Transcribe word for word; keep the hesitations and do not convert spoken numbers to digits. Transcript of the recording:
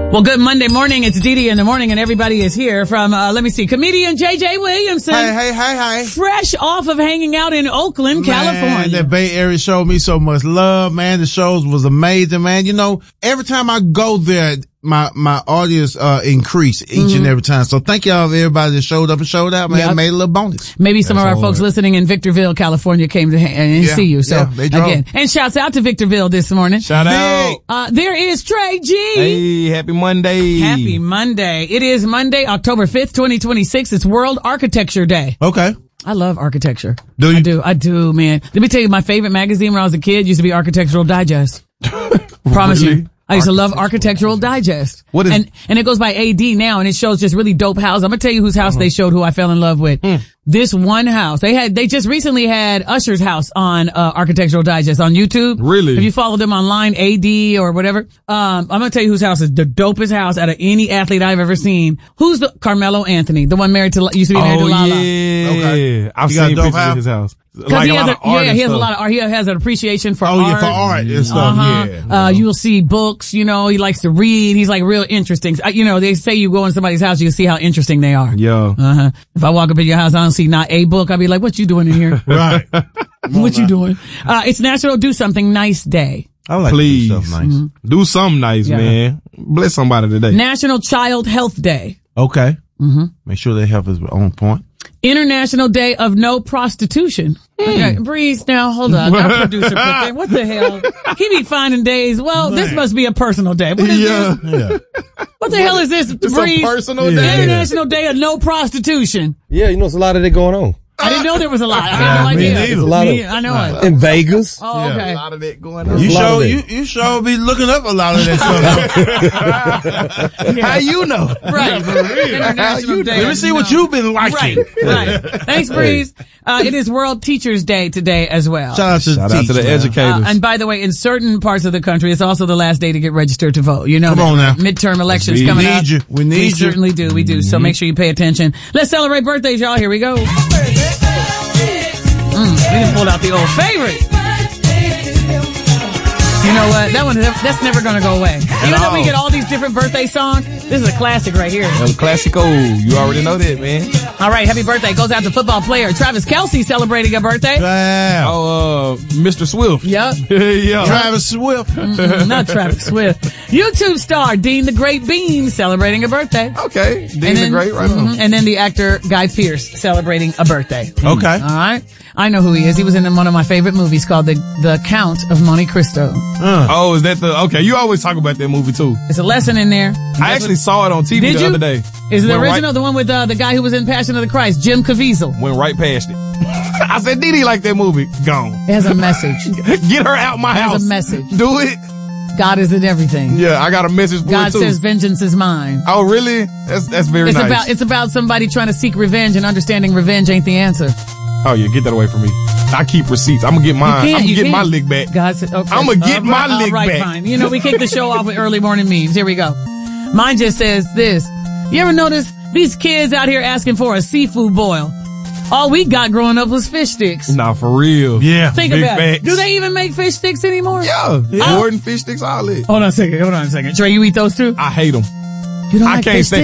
Well, good Monday morning. It's Dee Dee in the morning, and everybody is here from, uh, let me see, comedian J J Williamson. Hey, hey, hey, hey. Fresh off of hanging out in Oakland, man, California. The Bay Area showed me so much love, man. The shows was amazing, man. You know, every time I go there, my, my audience, uh, increase each mm-hmm. and every time. So thank y'all, everybody that showed up and showed out, man. Yep. Made a little bonus. Maybe some That's of our folks right. listening in Victorville, California came to ha- and yeah, see you. So yeah, they drove. Again, and shouts out to Victorville this morning. Shout out. Uh, there is Trey G. Hey, happy Monday. Happy Monday. It is Monday, October fifth, twenty twenty-six. It's World Architecture Day. Okay. I love architecture. Do you? I do. I do, man. Let me tell you, my favorite magazine when I was a kid used to be Architectural Digest. Promise Really? you. I used to love Architectural Digest. What is- and, and it goes by A D now, and it shows just really dope houses. I'm gonna tell you whose house uh-huh. they showed who I fell in love with. Mm. This one house. They had, they just recently had Usher's house on, uh, Architectural Digest on YouTube. Really? If you follow them online, A D or whatever, um, I'm gonna tell you whose house is the dopest house out of any athlete I've ever seen. Who's the, Carmelo Anthony, the one married to, used to be married oh, to Lala. yeah. Okay. I've You got a seen dope pictures house? of his house. Cause Like he a has lot a, of art yeah, and he has stuff. a lot of art. He has an appreciation for Oh, art. yeah, for art and stuff. Uh-huh. Yeah. Uh, you'll see books, you know, he likes to read. He's like real interesting. Uh, You know, they say you go in somebody's house, you see how interesting they are. Yeah. Uh-huh. If I walk up in your house, I don't see not a book, I'll be like, what you doing in here? Right. What you doing? Uh, it's National Do Something Nice Day. I like Please. to do stuff nice. Mm-hmm. Do something nice, Yeah. man. Bless somebody today. National Child Health Day. Okay. Mm-hmm. Make sure their health is on point. International Day of No Prostitution. Okay, Breeze, now hold on. Our producer put that. What the hell? He be finding days. Well, this must be a personal day. What is Yeah. this? Yeah. What the hell is this, It's Breeze? a personal Yeah. day. International Day of No Prostitution. Yeah, you know, it's a lot of that going on. I didn't know there was a lot. I had Yeah, no me idea. neither. There's a lot Me- of I know it. in Vegas. Oh, Yeah. okay. A lot of that going on. You a lot sure, of you, you sure be looking up a lot of that stuff. Yeah. How you know? Right. International Day. Let me of see what No- you've been liking. Right, right. Thanks, Breeze. Uh, it is World Teachers Day today as well. Shout out to, Shout out to the teachers, man. educators. Uh, and by the way, in certain parts of the country, it's also the last day to get registered to vote. You know, Come that, on now. midterm elections We coming need up. you. We need we you. certainly do. We do. So make sure you pay attention. Let's celebrate birthdays, y'all. Here we go. Mm, we just pulled out the old favorite. You know what? That one, that's never going to go away. Even though we get all these different birthday songs, this is a classic right here. El Clasico. You already know that, man. All right, happy birthday goes out to football player Travis Kelce celebrating a birthday. Wow. Oh, uh, Mister Swift. Yep. yeah. Travis Swift. Mm, not Travis Swift. YouTube star Dean the Great Bean celebrating a birthday. Okay. Dean And the then- Great, right mhm, on. And then the actor Guy Pearce celebrating a birthday. Okay. All right. I know who he is. He was in one of my favorite movies called The The Count of Monte Cristo. Uh, Oh, is that the, okay, you always talk about that movie too. It's a lesson in there. I actually saw it on T V Did the you? other day. Is it the Went original, right- the one with uh, the guy who was in Passion of the Christ, Jim Caviezel? Went right past it. I said, Dee Dee like that movie. Gone. It has a message. Get her out my It has house. a message. Do it. God is in everything. Yeah, I got a message for God it too. says vengeance is mine. Oh, really? That's that's very It's nice. about it's about somebody trying to seek revenge and understanding revenge ain't the answer. Oh yeah, get that away from me. I keep receipts. I'm gonna get mine. You I'm can't, gonna you get can't. my lick back. God said, okay. I'ma get All my right, lick all right, back. Fine. You know, we kick the show off with early morning memes. Here we go. Mine just says this. You ever notice these kids out here asking for a seafood boil? All we got growing up was fish sticks. Nah, for real. yeah. Think big about it. facts. Do they even make fish sticks anymore? Yeah, Yeah. Gordon fish sticks, all it. Hold on a second. Hold on a second. Trey, you eat those too? I hate them. You don't I like can't fish say